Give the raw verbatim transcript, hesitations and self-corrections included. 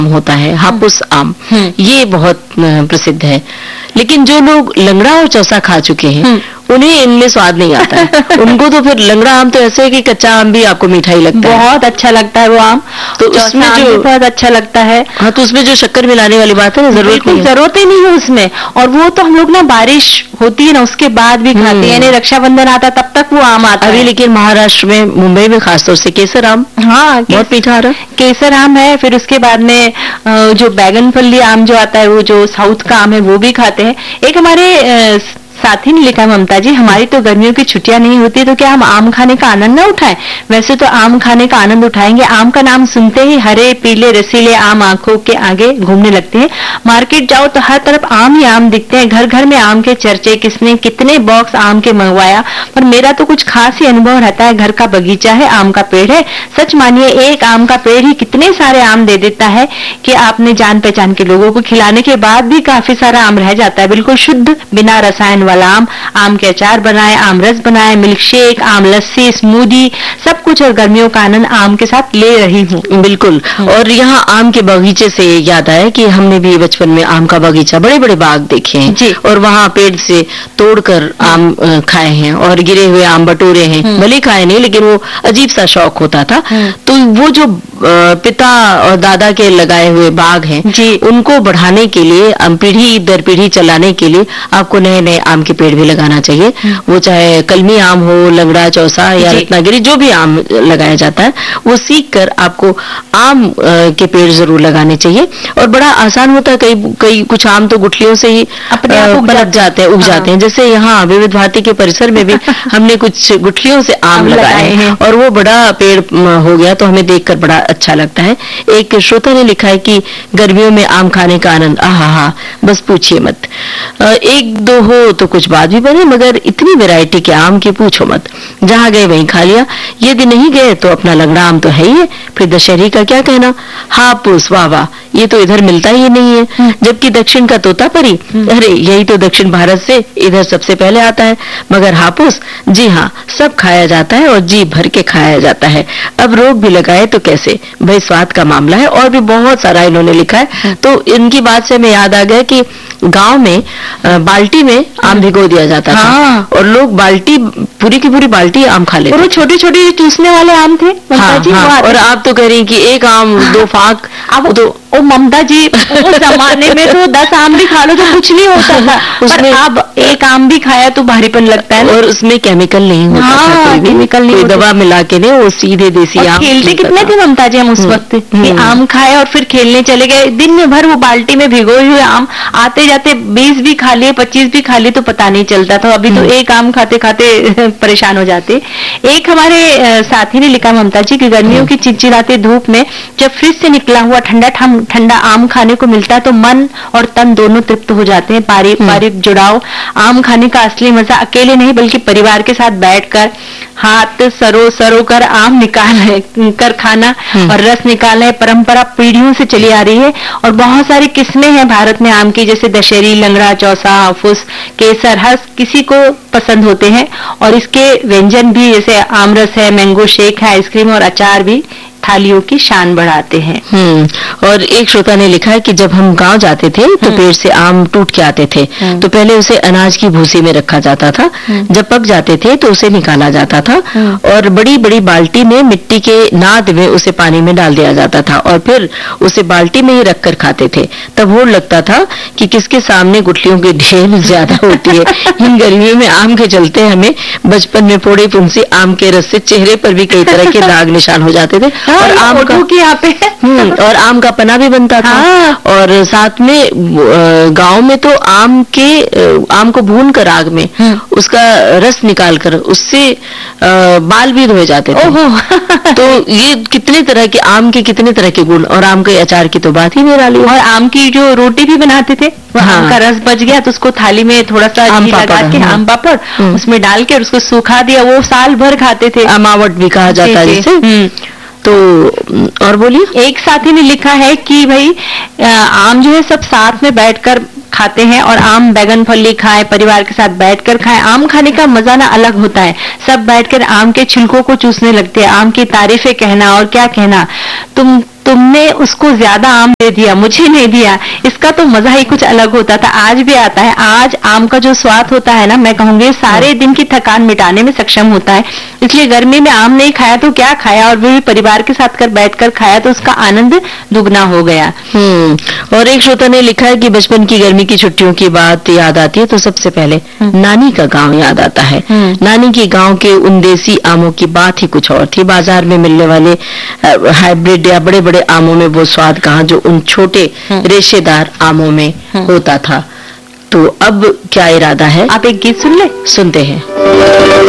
होता है, हापुस आम, ये बहुत प्रसिद्ध है। लेकिन जो लोग लंगड़ा और चौसा खा चुके हैं उन्हें इनमें स्वाद नहीं आता है। उनको तो फिर लंगड़ा आम तो ऐसे है कि कच्चा आम भी आपको मीठा ही लगता है, बहुत अच्छा लगता है वो आम, तो उसमें जो बहुत अच्छा लगता है। हाँ, तो उसमें जो शक्कर मिलाने वाली बात है ना, जरूरत नहीं, जरूरत ही नहीं है उसमें। और वो तो हम लोग ना बारिश होती है ना उसके बाद भी खाते हैं, यानी रक्षाबंधन आता तब तक वो आम आता है। अभी लेकिन महाराष्ट्र में, मुंबई में खासतौर से केसर आम, हाँ बहुत मीठा आ रहा, केसर आम है। फिर उसके बाद में जो बैगन फली आम जो आता है, वो जो साउथ का आम है, वो भी खाते हैं। एक हमारे साथी ने लिखा, ममता जी, हमारी तो गर्मियों की छुट्टियां नहीं होती तो क्या हम आम खाने का आनंद ना उठाएं? वैसे तो आम खाने का आनंद उठाएंगे। आम का नाम सुनते ही हरे पीले रसीले आम आंखों के आगे घूमने लगते हैं। मार्केट जाओ तो हर तरफ आम ही आम दिखते हैं। घर घर में आम के चर्चे, किसने कितने बॉक्स आम के मंगवाया। पर मेरा तो कुछ खास ही अनुभव रहता है। घर का बगीचा है, आम का पेड़ है। सच मानिए, एक आम का पेड़ ही कितने सारे आम दे देता है कि आपने जान पहचान के लोगों को खिलाने के बाद भी काफी सारा आम रह जाता है, बिल्कुल शुद्ध, बिना रसायन वाला आम। आम के अचार बनाए, आम रस बनाए, मिल्क शेक, आम लस्सी, स्मूदी, सब कुछ। और गर्मियों का आनंद आम के साथ ले रही हूँ। बिल्कुल। और यहाँ आम के बगीचे से याद आया कि हमने भी बचपन में आम का बगीचा, बड़े बड़े बाग देखे हैं जी। और वहाँ पेड़ से तोड़कर आम खाए हैं और गिरे हुए आम बटोरे हैं। भले खाए नहीं, लेकिन वो अजीब सा शौक होता था। तो वो जो पिता और दादा के लगाए हुए बाग हैं जी, उनको बढ़ाने के लिए, पीढ़ी दर पीढ़ी चलाने के लिए आपको नए नए आम के पेड़ भी लगाना चाहिए। वो चाहे कलमी आम हो, लंगड़ा, चौसा या रत्नागिरी, जो भी आम लगाया जाता है, वो सीख कर आपको आम के पेड़ जरूर लगाने चाहिए। और बड़ा आसान होता है। कई कई कुछ आम तो गुठलियों से ही अपने आप पनप जाते हैं, उग जाते हैं। जैसे यहाँ विविध भारती के परिसर में भी हमने कुछ गुठलियों से आम लगाए हैं और वो बड़ा पेड़ हो गया, तो हमें देखकर बड़ा अच्छा लगता है। एक श्रोता ने लिखा है कि गर्मियों में आम खाने का आनंद, आहा हा, बस पूछिए मत। एक दो हो तो कुछ बात भी बने, मगर इतनी वैरायटी के आम की पूछो मत। जहाँ गए वहीं खा लिया। यदि नहीं गए तो अपना लंगड़ा आम तो है ही है, फिर दशहरी का क्या कहना। हापुस, वाह वाह, ये तो इधर मिलता ही नहीं है। जबकि दक्षिण का तोतापरी, अरे यही तो दक्षिण भारत से इधर सबसे पहले आता है। मगर हापुस, जी हाँ, सब खाया जाता है और जी भर के खाया जाता है। अब रोग भी लगाए तो कैसे, भाई स्वाद का मामला है। और भी बहुत सारा इन्होंने लिखा है। तो इनकी बात से हमें याद आ गया कि गांव में बाल्टी में आम भिगो दिया जाता था। हाँ। और लोग बाल्टी, पूरी की पूरी बाल्टी आम खा लेते। और वो छोटे छोटे चूसने वाले आम थे। हाँ, जी, हाँ। और आप तो कह रही कि एक आम दो फाक, अब तो ओ ममता जी, उस जमाने में तो दस आम भी खा लो तो कुछ नहीं होता था। उसमें अब एक आम भी खाया तो भारीपन लगता है। और उसमें केमिकल नहीं होता हाँ, था, कोई केमिकल नहीं, कोई दवा मिला के नहीं, वो सीधे देसी आम। खेलते कितने थे ममता जी हम उस वक्त कि आम खाए और फिर खेलने चले गए। दिन में भर वो बाल्टी में भिगोए हुए आम, आते जाते बीस भी खा लिए, पच्चीस भी खा लिए तो पता नहीं चलता था। अभी तो एक आम खाते खाते परेशान हो जाते। एक हमारे साथी ने लिखा, ममता जी, कि गर्मियों की चिलचिलाती धूप में जब फ्रिज से निकला हुआ ठंडा ठंडा आम खाने को मिलता है तो मन और तन दोनों तृप्त हो जाते हैं। पारिवारिक जुड़ाव, आम खाने का असली मजा अकेले नहीं बल्कि परिवार के साथ बैठकर हाथ सरो सरो कर आम निकाल कर खाना और रस निकालना परंपरा पीढ़ियों से चली आ रही है। और बहुत सारी किस्में हैं भारत में आम की, जैसे दशहरी, लंगड़ा, चौसा, हाफुस, केसर, हर किसी को पसंद होते हैं। और इसके व्यंजन भी, जैसे आम रस है, मैंगो शेक है, आइसक्रीम और अचार भी थालियों की शान बढ़ाते हैं। हम्म। और एक श्रोता ने लिखा है कि जब हम गांव जाते थे तो पेड़ से आम टूट के आते थे, तो पहले उसे अनाज की भूसी में रखा जाता था। जब पक जाते थे तो उसे निकाला जाता था और बड़ी बड़ी बाल्टी में मिट्टी के नाद में उसे पानी में डाल दिया जाता था और फिर उसे बाल्टी में ही रखकर खाते थे। तब होड़ लगता था कि किसके सामने गुठलियों की ढेर ज्यादा होती है। इन गर्मियों में आम के चलते हमें बचपन में फोड़े फुंसी आम के रस से चेहरे पर भी कई तरह के दाग निशान हो जाते थे। और आम का की यहाँ पे और आम का पना भी बनता था। हाँ। और साथ में गांव में तो आम के आम को भून कर आग में उसका रस निकाल कर उससे बाल भी धोए जाते थे। तो ये कितने तरह के आम के कितने तरह के गुण। और आम के अचार की तो बात ही निराली। और आम की जो रोटी भी बनाते थे, हाँ। आम का रस बच गया तो उसको थाली में थोड़ा सा घी लगा के, आम पापड़ उसमें डाल के उसको सूखा दिया, वो साल भर खाते थे। अमावट भी कहा जाता है जिसे। तो और बोलिए। एक साथी ने लिखा है कि भाई आम जो है सब साथ में बैठकर खाते हैं और आम बैगन फली खाए, परिवार के साथ बैठकर खाए। आम खाने का मजा ना अलग होता है। सब बैठकर आम के छिलकों को चूसने लगते हैं, आम की तारीफें कहना और क्या कहना। तुम तुमने उसको ज्यादा आम दे दिया, मुझे नहीं दिया, इसका तो मजा ही कुछ अलग होता था। आज भी आता है। आज आम का जो स्वाद होता है ना, मैं कहूंगी सारे दिन की थकान मिटाने में सक्षम होता है। इसलिए गर्मी में आम नहीं खाया तो क्या खाया, और वो भी परिवार के साथ कर बैठकर खाया तो उसका आनंद दुगना हो गया। हम्म और एक श्रोता ने लिखा है कि बचपन की गर्मी की छुट्टियों की बात याद आती है तो सबसे पहले नानी का गांव याद आता है। नानी के गांव के उन देसी आमों की बात ही कुछ और थी। बाजार में मिलने वाले हाइब्रिड या बड़े बड़े आमों में वो स्वाद कहाँ जो उन छोटे रेशेदार आमों में होता था। तो अब क्या इरादा है, आप एक गीत सुन ले। सुनते हैं।